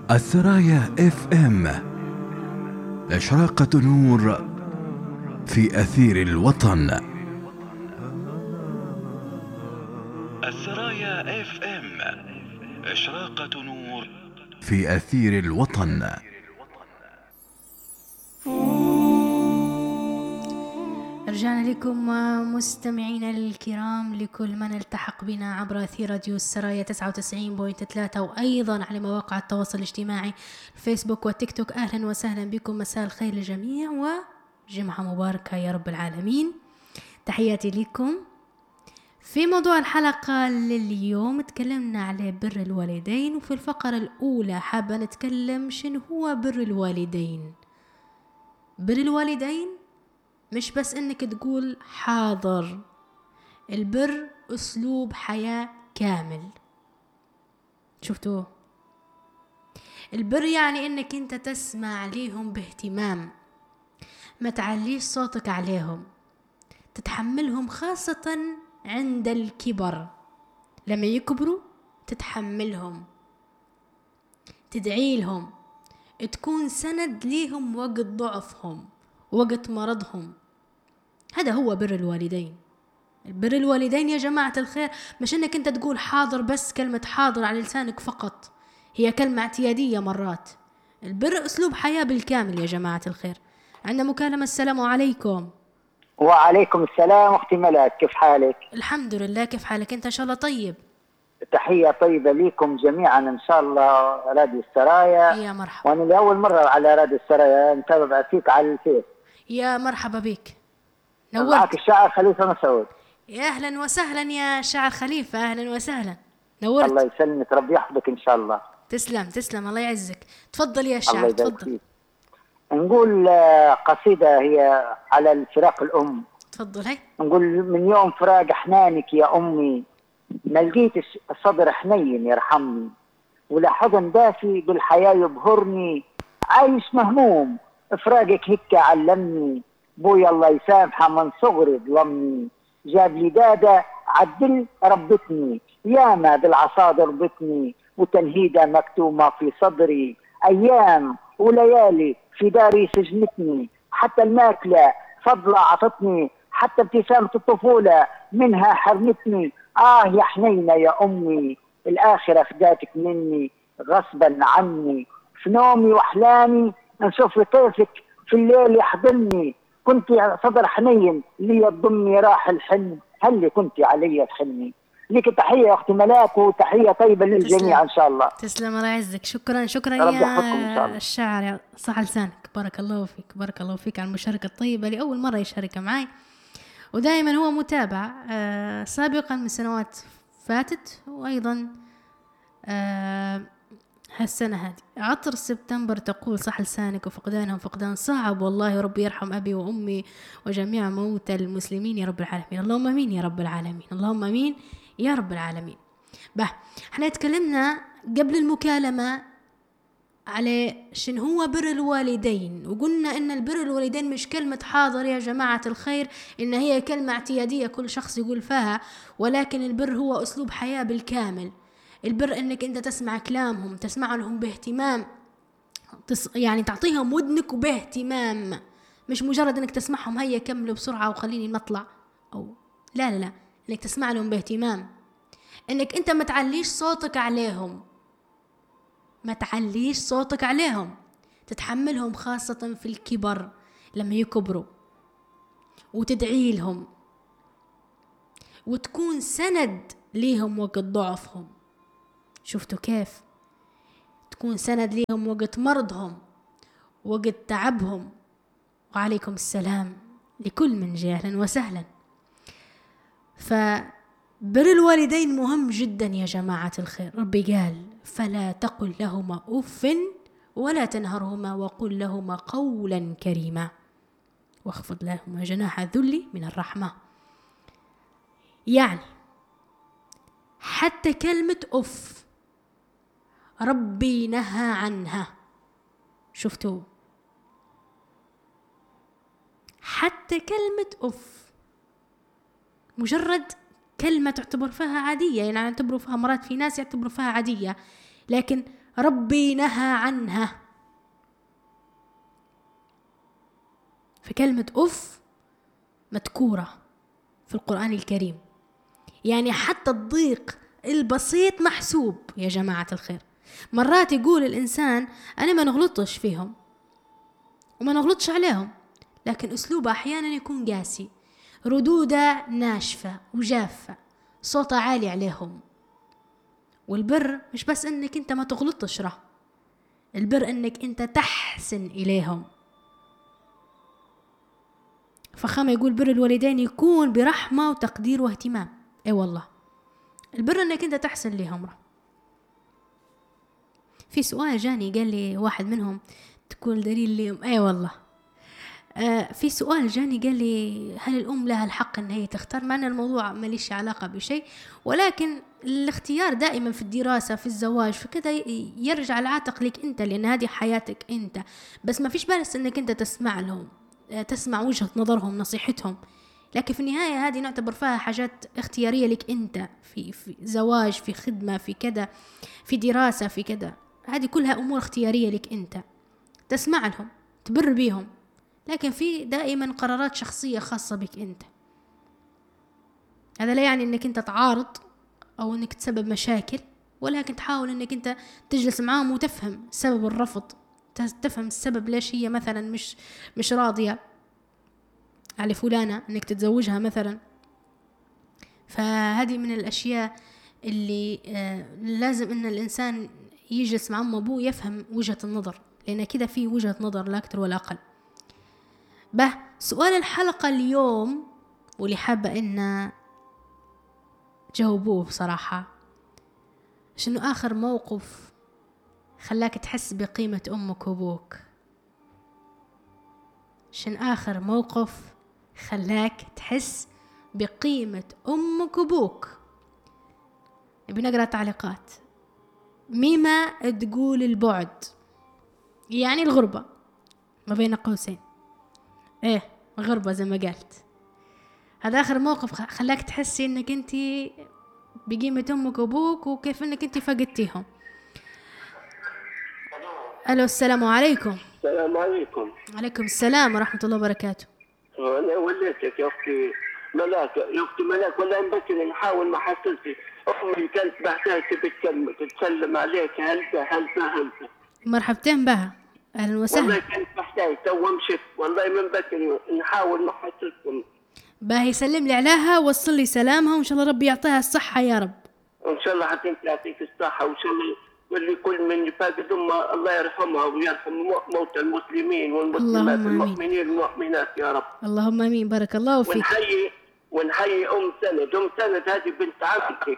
السرايا اف ام، إشراقة نور في أثير الوطن. السرايا اف ام، إشراقة نور في أثير الوطن. رجعنا لكم مستمعينا الكرام، لكل من التحق بنا عبر أثير راديو السرايا 99.3 وأيضا على مواقع التواصل الاجتماعي الفيسبوك والتيك توك. أهلا وسهلا بكم، مساء الخير للجميع وجمعة مباركة يا رب العالمين. تحياتي لكم. في موضوع الحلقة لليوم تكلمنا على بر الوالدين، وفي الفقرة الأولى حابة نتكلم شنو هو بر الوالدين. بر الوالدين مش بس انك تقول حاضر، البر اسلوب حياة كامل. شفتوه؟ البر يعني انك انت تسمع ليهم باهتمام، ما تعليش صوتك عليهم، تتحملهم خاصة عند الكبر. لما يكبروا تتحملهم، تدعي لهم، تكون سند ليهم وقت ضعفهم وقت مرضهم. هذا هو بر الوالدين. بر الوالدين يا جماعة الخير مش انك انت تقول حاضر بس، كلمة حاضر على لسانك فقط، هي كلمة اعتيادية مرات. البر اسلوب حياة بالكامل يا جماعة الخير. عندنا مكالمة. السلام عليكم. وعليكم السلام اختي ملاك، كيف حالك؟ الحمد لله، كيف حالك انت؟ ان شاء الله طيب. تحية طيبة لكم جميعا ان شاء الله. راديو السرايا، يا مرحبا. وانا لاول مرة على راديو السرايا متابع فيك على الفيس. يا مرحبا بك، معك نورت. الشاعر خليفة مسعود. يا اهلا وسهلا يا شاعر خليفة، اهلا وسهلا، نورت. الله يسلمك، ربي يحفظك ان شاء الله. تسلم تسلم، الله يعزك. تفضل يا الله شاعر، يبارك تفضل. فيك. نقول قصيدة هي على الفراق الأم. تفضل. هاي نقول من يوم فراق حنانك يا أمي، ما لقيت الصدر حنين يرحمني، ولا حضن دافي بالحياة يبهرني، عايش مهموم فراقك هيك علمني، بويا الله يسامحه من صغري ظلمني، جاب لي دادة عدل ربتني، ياما بالعصا ضربتني، وتنهيدة مكتومة في صدري، أيام وليالي في داري سجنتني، حتى الماكلة فضلة عطتني، حتى ابتسامة الطفولة منها حرمتني. يا حنينة يا أمي، الآخرة فداتك مني غصبا عني، في نومي وأحلامي نشوف طيفك في الليل يحضني، كنت صدر حنين لي تضمني راح الحن، هل كنت علي تحني. لك تحية يا أختي ملاك، وتحية طيبة للجميع إن شاء الله. تسلم، الله يعزك. شكرا شكرا رب يحفظكم إن شاء الله. يا الشاعر، صح لسانك. بارك الله فيك، بارك الله فيك على المشاركة الطيبة، لأول مرة يشارك معي، ودائما هو متابع سابقا من سنوات فاتت، وأيضا هالسنة هذه. عطر سبتمبر تقول صح لسانك، وفقدانهم فقدان صعب والله، ربي يرحم أبي وأمي وجميع موتى المسلمين يا رب العالمين. اللهم أمين يا رب العالمين، اللهم أمين يا رب العالمين. احنا تكلمنا قبل المكالمة على شن هو بر الوالدين، وقلنا ان البر الوالدين مش كلمة حاضر يا جماعة الخير، ان هي كلمة اعتيادية كل شخص يقول فيها، ولكن البر هو اسلوب حياة بالكامل. البر انك انت تسمع كلامهم، تسمع لهم باهتمام، يعني تعطيهم ودنك وباهتمام، مش مجرد انك تسمعهم هيا كملوا بسرعة وخليني نطلع، او لا لا لا، انك تسمع لهم باهتمام، انك انت ما تعليش صوتك عليهم، ما تعليش صوتك عليهم، تتحملهم خاصة في الكبر لما يكبروا، وتدعي لهم، وتكون سند ليهم وقت ضعفهم. شفتوا كيف؟ تكون سند ليهم وقت مرضهم، وقت تعبهم. وعليكم السلام لكل من جاء، أهلا وسهلا. فبر الوالدين مهم جدا يا جماعة الخير. ربي قال فلا تقل لهما أف ولا تنهرهما وقل لهما قولا كريما واخفض لهما جناح الذل من الرحمة. يعني حتى كلمة أف ربي نهى عنها. شفتوا؟ حتى كلمة أف مجرد كلمة تعتبر فيها عادية، يعني اعتبروا فيها مرات، في ناس يعتبروا فيها عادية، لكن ربي نهى عنها. فكلمة أف مذكورة في القرآن الكريم، يعني حتى الضيق البسيط محسوب يا جماعة الخير. مرات يقول الإنسان أنا ما نغلطش فيهم وما نغلطش عليهم، لكن أسلوبه أحيانا يكون قاسي، ردوده ناشفة وجافة، صوته عالي عليهم. والبر مش بس أنك أنت ما تغلطش، البر أنك أنت تحسن إليهم. فخامة يقول بر الوالدين يكون برحمة وتقدير واهتمام. اي والله البر انك انت تحسن لهم. في سؤال جاني قال لي واحد منهم تكون دليل لهم. اي والله في سؤال جاني قال لي هل الأم لها الحق ان هي تختار؟ مع ان الموضوع ماليش علاقة بشيء، ولكن الاختيار دائما في الدراسة في الزواج في كذا يرجع لعاتق لك انت، لان هذه حياتك انت. بس ما فيش بالس انك انت تسمع لهم، تسمع وجهة نظرهم نصيحتهم، لكن في النهاية هذه نعتبر فيها حاجات اختيارية لك انت، في زواج، في خدمة، في كذا، في دراسة، في كذا. هذه كلها امور اختيارية لك انت، تسمع لهم تبر بيهم، لكن في دائما قرارات شخصية خاصة بك انت. هذا لا يعني انك انت تعارض او انك تسبب مشاكل، ولكن تحاول انك انت تجلس معاهم وتفهم سبب الرفض، تفهم السبب ليش هي مثلا مش راضية على فلانة انك تتزوجها مثلا. فهذه من الاشياء اللي لازم ان الانسان يجلس مع ام ابوه يفهم وجهة النظر، لان كده في وجهة نظر لا اكثر ولا اقل. سؤال الحلقة اليوم واللي حابة ان جاوبوه بصراحة، شنو اخر موقف خلاك تحس بقيمة امك وابوك؟ شن آخر موقف خلاك تحس بقيمة أمك وأبوك؟ بنقرأ تعليقات. ميمة تقول البعد، يعني الغربة ما بين قوسين، غربة زي ما قالت. هذا آخر موقف خلاك تحسي إنك أنت بقيمة أمك وأبوك وكيف إنك أنت فقدتيهم. ألو السلام عليكم. السلام عليكم. عليكم السلام ورحمة الله وبركاته. أنا وليتك يا أختي ملاك، يا أختي ملاك، ولا ينبكي نحاول ما حصلتي. أمي كانت بحتاج تتكلم عليك. هل مرحبتين بها، أهلا وسهلا. والله كانت بحتاج تو مشيت، والله من بكري نحاول ما حصلتكم. باهي يسلم لي عليها، وصل لي سلامها، وإن شاء الله ربي يعطيها الصحة يا رب. وإن شاء الله حتى يعطيك الصحة، وإن شاء الله واللي كل من يفقد أمه الله يرحمها ويرحم موتى المسلمين والمسلمات المؤمنين والمؤمنات يا رب. اللهم امين. بارك الله فيك. ونحيي ام سند هذه بنت عمتي.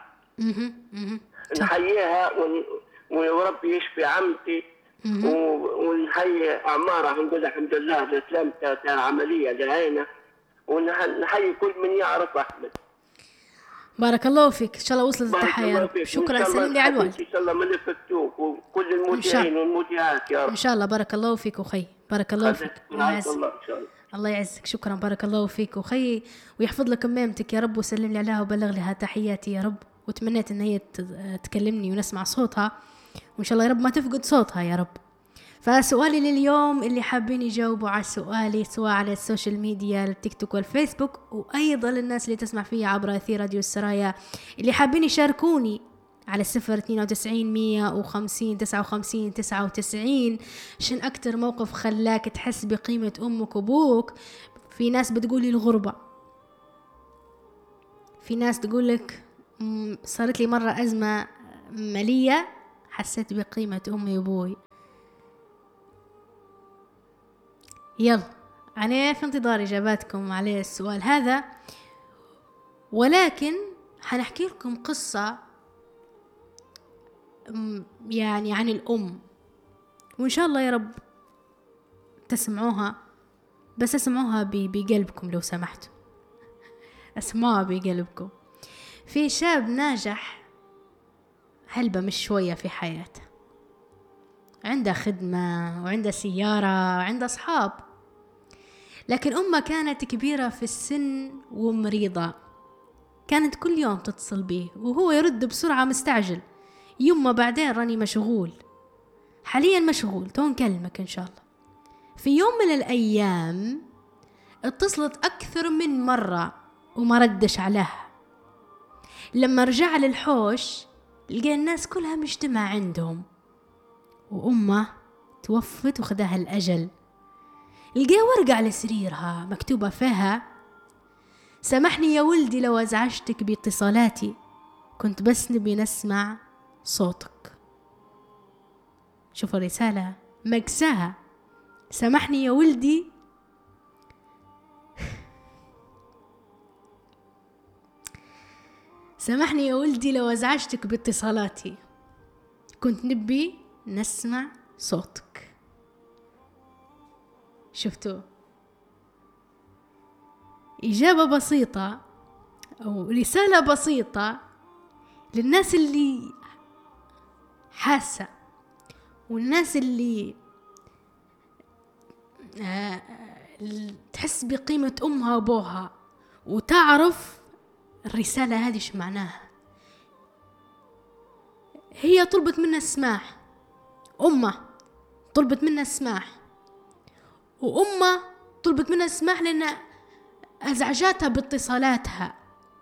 نحييها وربي يشفي عمتي، ونحيي اعمارها، نقول الحمد لله سلامتها عمليه لعينه، ونحيي كل من يعرف احمد. بارك الله فيك، ان شاء الله وصلت التحية. شكرا، سلم لي على الوالد. ان شاء الله ما نفتوك وكل المذيعين والمذيعات يا رب ان شاء الله. بارك الله فيك اخي، بارك الله فيك. الله يعزك. شكرا، بارك الله فيك اخي، ويحفظ لك امامتك يا رب، وسلم لي عليها وبلغ لها تحياتي يا رب. وتمنيت ان هي تكلمني ونسمع صوتها، وان شاء الله يا رب ما تفقد صوتها يا رب. فسؤالي لليوم اللي حابين يجاوبوا على سؤالي سواء على السوشيال ميديا التيك توك والفيسبوك، وأيضا للناس اللي تسمع فيها عبر أثير راديو السرايا اللي حابين يشاركوني على 092-150-59-99. شن أكتر موقف خلاك تحس بقيمة أمك وأبوك؟ في ناس بتقولي الغربة، في ناس تقولك صارت لي مرة أزمة مالية حسيت بقيمة أمي وأبوي. يلا أنا في انتظار إجاباتكم على السؤال هذا، ولكن حنحكي لكم قصة يعني عن الأم، وإن شاء الله يا رب تسمعوها، بس اسمعوها بقلبكم لو سمحتوا، اسمعوها بقلبكم. في شاب ناجح هلبة مش شوية في حياته، عنده خدمة وعنده سيارة وعنده أصحاب، لكن أمه كانت كبيرة في السن ومريضة، كانت كل يوم تتصل به وهو يرد بسرعة مستعجل، يما بعدين راني مشغول، حاليا مشغول، تو نكلمك إن شاء الله. في يوم من الأيام اتصلت أكثر من مرة وما ردش عليها. لما رجع للحوش لقى الناس كلها مجتمع عندهم، وأمه توفت وخدها الأجل. لقى ورقة على سريرها مكتوبة فيها: سامحني يا ولدي لو أزعجتك باتصالاتي، كنت بس نبي نسمع صوتك. شوف الرسالة مكساها، سامحني يا ولدي سامحني يا ولدي لو أزعجتك باتصالاتي، كنت نبي نسمع صوتك. شفتوا؟ إجابة بسيطة أو رسالة بسيطة للناس اللي حاسة، والناس اللي تحس بقيمة أمها وأبوها، وتعرف الرسالة هذه شو معناها. هي طلبت منا السماح، أمه طلبت منا السماح، وأمه طلبت منا السماح لأن أزعجتها باتصالاتها.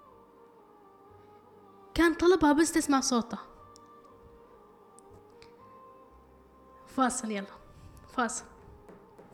كان طلبها بس تسمع صوته. فاصل، يلا فاصل.